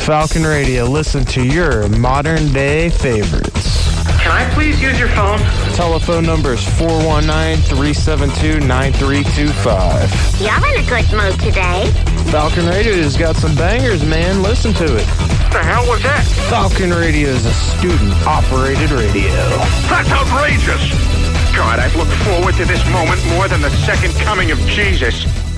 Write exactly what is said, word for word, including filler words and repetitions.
Falcon Radio. Listen to your modern-day favorites. Can I please use your phone? Telephone number is four one nine, three seven two, nine three two five. You're in a good mood today. Falcon Radio has got some bangers, man. Listen to it. What the hell was that? Falcon Radio is a student-operated radio. That's outrageous! God, I've looked forward to this moment more than the second coming of Jesus.